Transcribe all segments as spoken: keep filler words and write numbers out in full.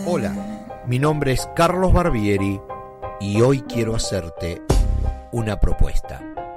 Hola, mi nombre es Carlos Barbieri y hoy quiero hacerte una propuesta.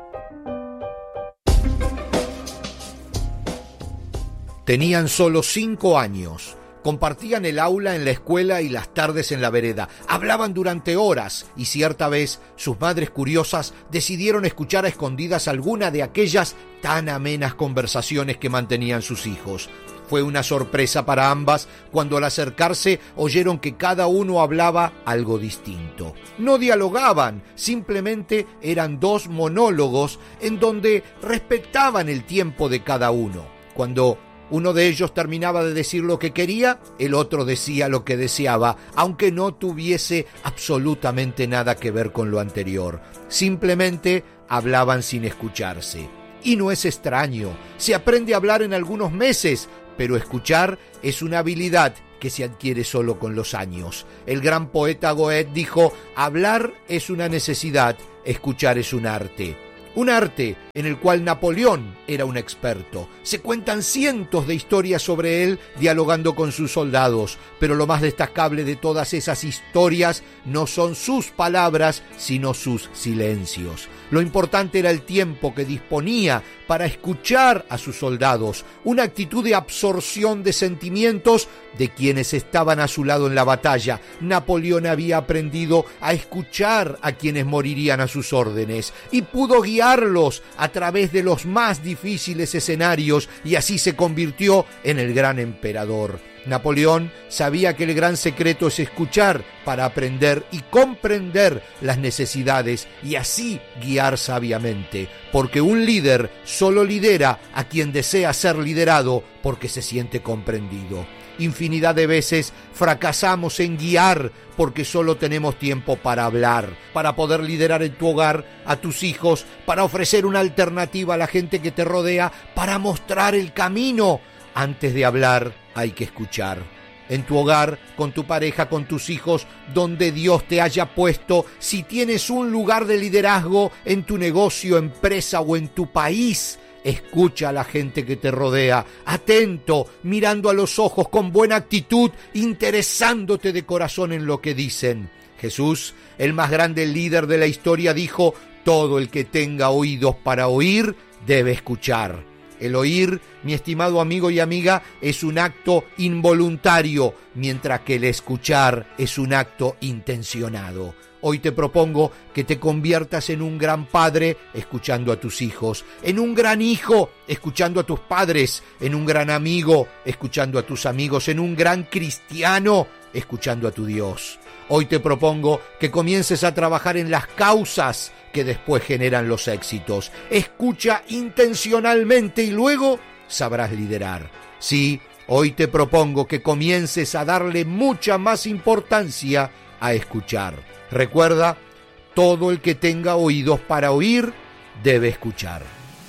Tenían solo cinco años. Compartían el aula en la escuela y las tardes en la vereda. Hablaban durante horas y cierta vez sus madres curiosas decidieron escuchar a escondidas alguna de aquellas tan amenas conversaciones que mantenían sus hijos. Fue una sorpresa para ambas cuando al acercarse oyeron que cada uno hablaba algo distinto. No dialogaban, simplemente eran dos monólogos en donde respetaban el tiempo de cada uno. Cuando uno de ellos terminaba de decir lo que quería, el otro decía lo que deseaba, aunque no tuviese absolutamente nada que ver con lo anterior. Simplemente hablaban sin escucharse. Y no es extraño, se aprende a hablar en algunos meses, pero escuchar es una habilidad que se adquiere solo con los años. El gran poeta Goethe dijo: hablar es una necesidad, escuchar es un arte. Un arte en el cual Napoleón era un experto. Se cuentan cientos de historias sobre él dialogando con sus soldados, pero lo más destacable de todas esas historias no son sus palabras, sino sus silencios. Lo importante era el tiempo que disponía para escuchar a sus soldados, una actitud de absorción de sentimientos de quienes estaban a su lado en la batalla. Napoleón había aprendido a escuchar a quienes morirían a sus órdenes y pudo guiarlos a través de los más difíciles escenarios y así se convirtió en el gran emperador. Napoleón sabía que el gran secreto es escuchar para aprender y comprender las necesidades y así guiar sabiamente, porque un líder solo lidera a quien desea ser liderado porque se siente comprendido. Infinidad de veces fracasamos en guiar porque solo tenemos tiempo para hablar, para poder liderar en tu hogar a tus hijos, para ofrecer una alternativa a la gente que te rodea, para mostrar el camino. Antes de hablar hay que escuchar. En tu hogar, con tu pareja, con tus hijos, donde Dios te haya puesto, si tienes un lugar de liderazgo en tu negocio, empresa o en tu país, escucha a la gente que te rodea, atento, mirando a los ojos, con buena actitud, interesándote de corazón en lo que dicen. Jesús, el más grande líder de la historia, dijo: todo el que tenga oídos para oír, debe escuchar. El oír, mi estimado amigo y amiga, es un acto involuntario, mientras que el escuchar es un acto intencionado. Hoy te propongo que te conviertas en un gran padre escuchando a tus hijos, en un gran hijo escuchando a tus padres, en un gran amigo escuchando a tus amigos, en un gran cristiano escuchando a tu Dios. Hoy te propongo que comiences a trabajar en las causas que después generan los éxitos. Escucha intencionalmente y luego sabrás liderar. Sí, hoy te propongo que comiences a darle mucha más importancia a escuchar. Recuerda, todo el que tenga oídos para oír, debe escuchar.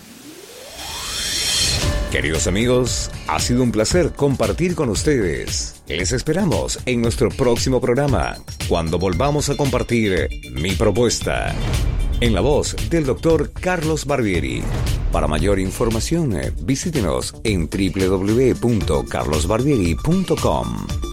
Queridos amigos, ha sido un placer compartir con ustedes. Les esperamos en nuestro próximo programa, cuando volvamos a compartir Mi Propuesta, en la voz del doctor Carlos Barbieri. Para mayor información, visítenos en doble u doble u doble u punto carlos barbieri punto com.